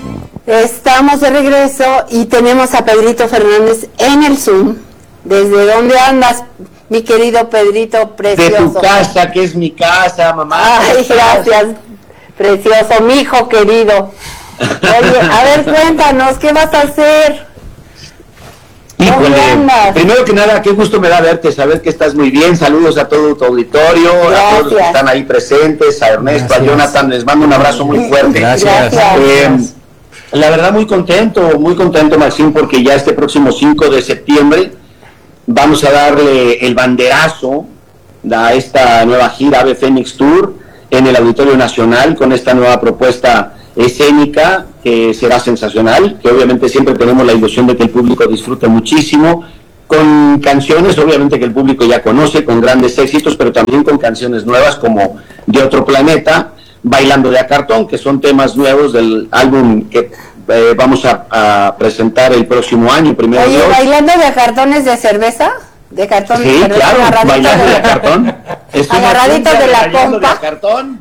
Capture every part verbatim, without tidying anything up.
Estamos de regreso y tenemos a Pedrito Fernández en el Zoom. ¿Desde dónde andas, mi querido Pedrito precioso? De tu casa, que es mi casa, mamá. Ay, gracias, precioso, mi hijo querido. Oye, a ver, cuéntanos, ¿qué vas a hacer? Híjole, primero que nada, qué gusto me da verte, saber que estás muy bien. Saludos a todo tu auditorio, gracias. A todos los que están ahí presentes, a Ernesto, gracias. A Jonathan, les mando un abrazo muy fuerte. Gracias. Eh, la verdad, muy contento, muy contento, Maxim, porque ya este próximo cinco de septiembre vamos a darle el banderazo a esta nueva gira Ave Fénix Tour en el Auditorio Nacional con esta nueva propuesta escénica que será sensacional, que obviamente siempre tenemos la ilusión de que el público disfrute muchísimo, con canciones obviamente que el público ya conoce, con grandes éxitos, pero también con canciones nuevas como De Otro Planeta, Bailando de a Cartón, que son temas nuevos del álbum que eh, vamos a, a presentar el próximo año, primero. Oye, Dios. ¿Bailando de a cartones de cerveza? ¿De cartón sí, de cerveza? Claro, agarradito bailando de, de a cartón. Es agarradito de la compa. De cartón.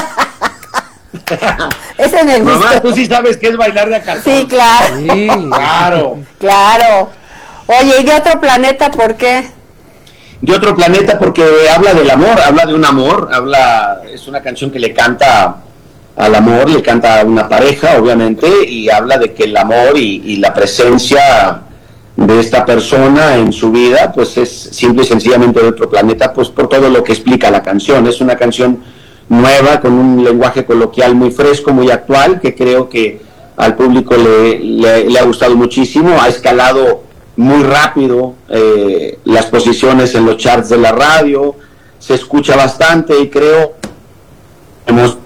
Ese me gustó. Mamá, tú sí sabes qué es bailar de a cartón. Sí, claro. Sí, claro. Claro. Oye, ¿y De Otro Planeta por qué? De Otro Planeta porque habla del amor, habla de un amor, habla, es una canción que le canta al amor, le canta a una pareja, obviamente, y habla de que el amor y, y la presencia de esta persona en su vida, pues es simple y sencillamente de otro planeta, pues por todo lo que explica la canción. Es una canción nueva, con un lenguaje coloquial muy fresco, muy actual, que creo que al público le, le, le ha gustado muchísimo, ha escalado muy rápido eh, las posiciones en los charts de la radio, se escucha bastante y creo hemos,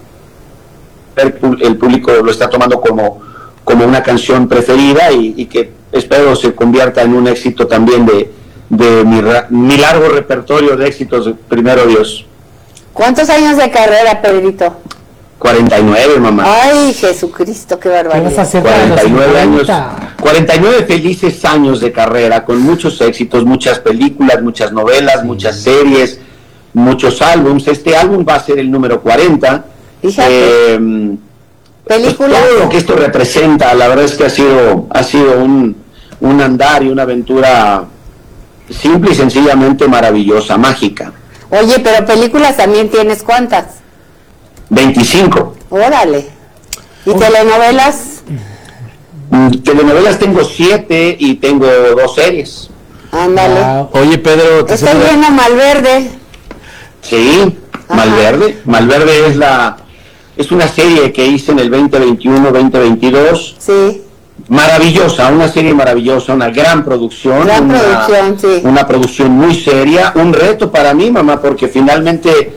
el, el público lo está tomando como, como una canción preferida y, y que espero se convierta en un éxito también de, de mi, mi largo repertorio de éxitos, primero Dios. ¿Cuántos años de carrera, Pedrito? cuarenta y nueve, mamá. Ay, Jesucristo, qué barbaridad. ¿Qué vas a hacer cuarenta y nueve años, cuarenta? cuarenta y nueve felices años de carrera, con muchos éxitos, muchas películas, muchas novelas, sí. muchas series, muchos álbums. Este álbum va a ser el número cuarenta. Fíjate. Eh, Películas. Pues todo lo que esto representa, la verdad es que ha sido, ha sido un, un andar y una aventura simple y sencillamente maravillosa, mágica. Oye, pero películas también tienes, ¿cuántas? veinticinco. Órale. ¿Y Uy. telenovelas? Mm, telenovelas tengo siete y tengo dos series. Ándale. Wow. Oye, Pedro, ¿te estoy viendo Malverde? Sí, Ajá. Malverde. Malverde es la es una serie que hice en el veinte veintiuno veinte veintidós. Sí. Maravillosa, una serie maravillosa, una gran producción. Gran una, producción, sí. Una producción muy seria, un reto para mí, mamá, porque finalmente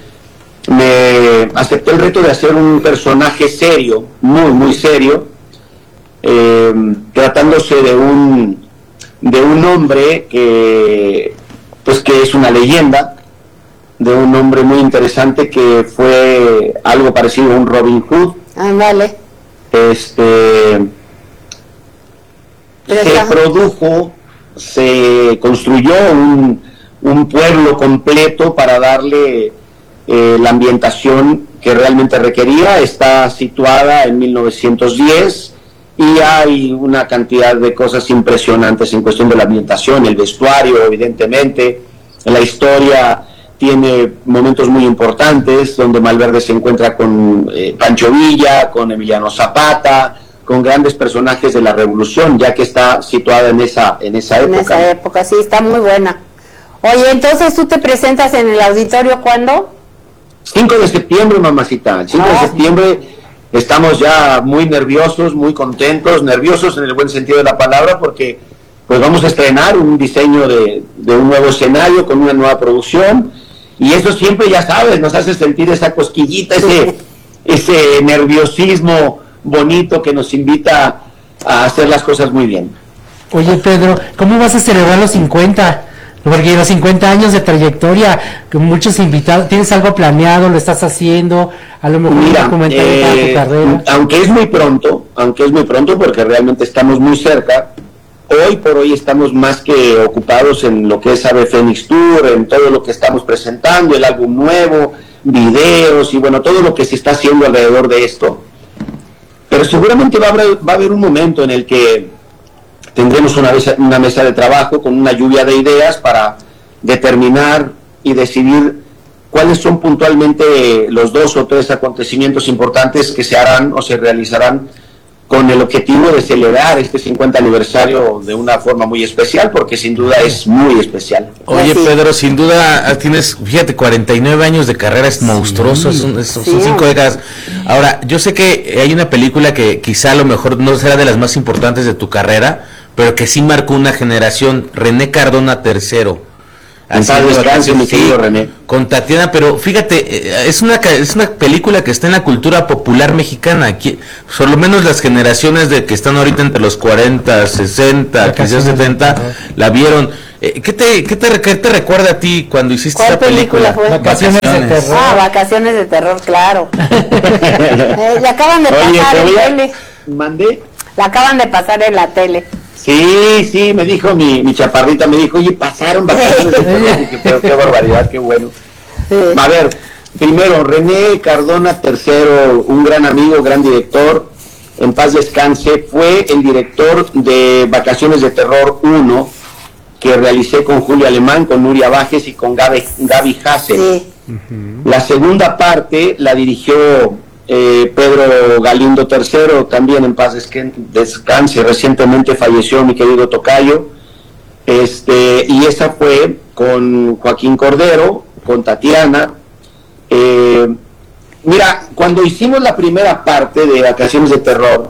me acepté el reto de hacer un personaje serio, muy, muy serio, eh, tratándose de un de un hombre que pues que es una leyenda, de un hombre muy interesante que fue algo parecido a un Robin Hood. Ah, vale. Este Pero se está... produjo, se construyó un, un pueblo completo para darle eh, la ambientación que realmente requería. Está situada en mil novecientos diez y hay una cantidad de cosas impresionantes en cuestión de la ambientación, el vestuario, evidentemente, la historia tiene momentos muy importantes donde Malverde se encuentra con eh, Pancho Villa, con Emiliano Zapata, con grandes personajes de la revolución, ya que está situada en esa en esa época. En esa época, sí, está muy buena. Oye, entonces tú te presentas en el auditorio, ¿cuándo? cinco de septiembre, mamacita. El cinco ah, de septiembre estamos ya muy nerviosos, muy contentos, nerviosos en el buen sentido de la palabra, porque pues vamos a estrenar un diseño de, de un nuevo escenario con una nueva producción, y eso siempre, ya sabes, nos hace sentir esa cosquillita, ese, ese nerviosismo bonito que nos invita a hacer las cosas muy bien. Oye, Pedro, ¿cómo vas a celebrar los cincuenta? Porque los cincuenta años de trayectoria, con muchos invitados, ¿tienes algo planeado? ¿Lo estás haciendo? A lo mejor Mira, un comentario eh, para tu carrera. Aunque es muy pronto, aunque es muy pronto porque realmente estamos muy cerca, hoy por hoy estamos más que ocupados en lo que es Ave Fénix Tour, en todo lo que estamos presentando, el álbum nuevo, videos y bueno, todo lo que se está haciendo alrededor de esto. pero seguramente va a haber, va a haber un momento en el que tendremos una mesa, una mesa de trabajo con una lluvia de ideas para determinar y decidir cuáles son puntualmente los dos o tres acontecimientos importantes que se harán o se realizarán con el objetivo de celebrar este cincuenta aniversario de una forma muy especial, porque sin duda es muy especial. Oye, Pedro, sin duda tienes, fíjate, cuarenta y nueve años de carrera, es monstruoso, sí, son, son, sí. son cinco décadas. Ahora, yo sé que hay una película que quizá a lo mejor no será de las más importantes de tu carrera, pero que sí marcó una generación, René Cardona tercero. Así descanse, mi querido René. Con Tatiana, pero fíjate, es una es una película que está en la cultura popular mexicana, aquí, por lo menos las generaciones de que están ahorita entre los cuarenta, sesenta, quizás setenta, la vieron. Eh, ¿qué, te, qué, te, ¿Qué te recuerda a ti cuando hiciste esa película? película fue? Vacaciones, Vacaciones de terror. Ah, Vacaciones de terror, claro. eh, la acaban de Oye, pasar en a... tele. ¿Mandé? La acaban de pasar en la tele. Sí, sí, me dijo mi, mi chaparrita, me dijo, oye, pasaron Vacaciones de terror. Dije, pero qué barbaridad, qué bueno. Sí. A ver, primero, René Cardona tercero, un gran amigo, gran director, en paz descanse, fue el director de Vacaciones de Terror uno, que realicé con Julio Alemán, con Nuria Bajes y con Gaby, Gaby Hassel. Sí. Uh-huh. La segunda parte la dirigió eh, Pedro Galindo tercero, también en paz descanse, recientemente falleció mi querido tocayo, este, y esa fue con Joaquín Cordero, con Tatiana. Eh, mira, cuando hicimos la primera parte de Vacaciones de Terror,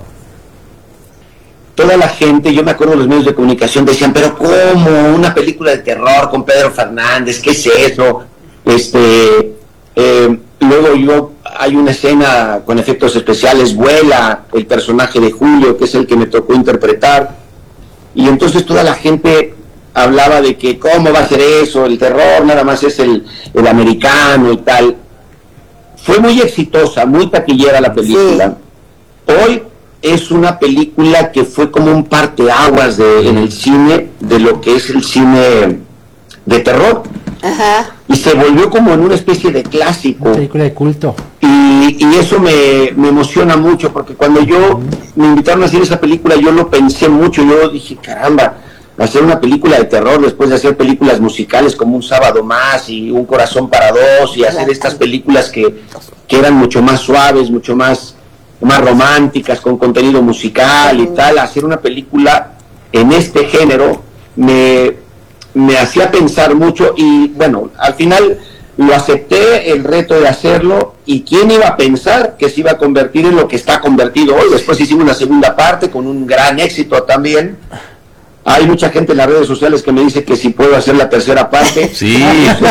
toda la gente, yo me acuerdo, los medios de comunicación decían, pero ¿cómo? Una película de terror con Pedro Fernández, ¿qué es eso? Este, eh, luego yo, hay una escena con efectos especiales, vuela el personaje de Julio, que es el que me tocó interpretar, y entonces toda la gente hablaba de que ¿cómo va a ser eso? El terror nada más es el, el americano y tal. Fue muy exitosa, muy taquillera la película. Sí. Hoy es una película que fue como un parteaguas de, en el cine, de lo que es el cine de terror. Ajá. Y se volvió como en una especie de clásico. Una película de culto. Y, y eso me, me emociona mucho, porque cuando yo uh-huh. me invitaron a hacer esa película, yo lo pensé mucho. Yo dije, caramba, hacer una película de terror después de hacer películas musicales como Un Sábado Más y Un Corazón para Dos, y hacer estas películas que, que eran mucho más suaves, mucho más... más románticas, con contenido musical y tal, hacer una película en este género me, me hacía pensar mucho, y bueno, al final lo acepté, el reto de hacerlo, y quién iba a pensar que se iba a convertir en lo que está convertido hoy. Después hicimos una segunda parte con un gran éxito también. Hay mucha gente en las redes sociales que me dice que si puedo hacer la tercera parte. Sí.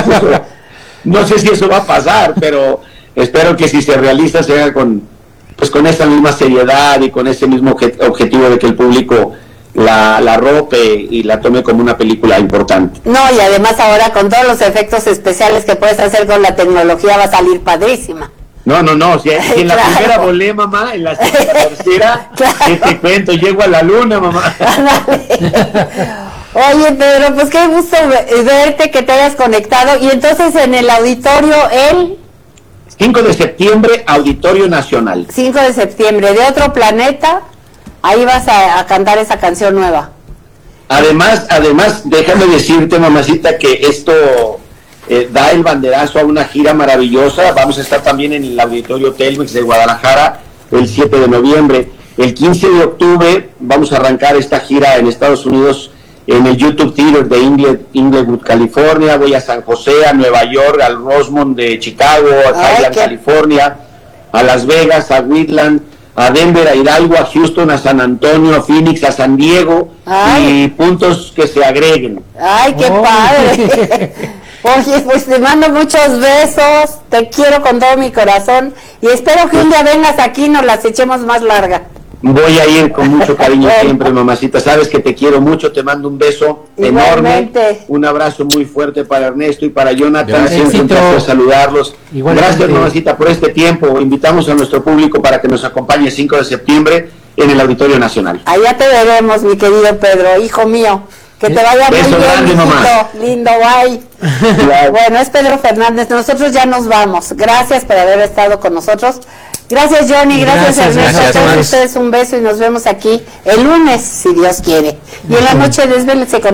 No sé si eso va a pasar, pero espero que si se realiza se haga con pues con esa misma seriedad y con ese mismo objet- objetivo de que el público la, la rope y la tome como una película importante. No, y además ahora con todos los efectos especiales que puedes hacer con la tecnología va a salir padrísima. No, no, no, si, si en la Claro. primera volé, mamá, en la, en la tercera, Claro. ¿qué te cuento? Llego a la luna, mamá. Oye, Pedro, pues qué gusto ve- verte, que te hayas conectado. Y entonces en el auditorio, el cinco de septiembre, Auditorio Nacional. cinco de septiembre, de Otro Planeta, ahí vas a, a cantar esa canción nueva. Además, además, déjame decirte, mamacita, que esto eh, da el banderazo a una gira maravillosa. Vamos a estar también en el Auditorio Telmex de Guadalajara el siete de noviembre. El quince de octubre vamos a arrancar esta gira en Estados Unidos, en el YouTube Theater de Ingle- Inglewood, California. Voy a San José, a Nueva York, al Rosemont de Chicago, a Highland, California, a Las Vegas, a Wheatland, a Denver, a Hidalgo, a Houston, a San Antonio, a Phoenix, a San Diego. Ay. Y puntos que se agreguen. ¡Ay, qué oh. padre! Oye, pues te mando muchos besos, te quiero con todo mi corazón y espero que un día vengas aquí y nos las echemos más larga. Voy a ir con mucho cariño siempre, mamacita. Sabes que te quiero mucho, te mando un beso Igualmente. enorme. Un abrazo muy fuerte para Ernesto y para Jonathan. Gracias. Siempre un placer saludarlos. Igualmente. Gracias, mamacita, por este tiempo. Invitamos a nuestro público para que nos acompañe el cinco de septiembre en el Auditorio Nacional. Allá te veremos, mi querido Pedro, hijo mío. Que te vaya Beso muy bien, grande, hijito. mamá. Lindo, bye. Claro. Bueno, es Pedro Fernández. Nosotros ya nos vamos. Gracias por haber estado con nosotros. Gracias, Johnny, gracias, Gracias, Ernesto. gracias, A todos Max. ustedes un beso y nos vemos aquí el lunes, si Dios quiere. Y en la noche desvélense con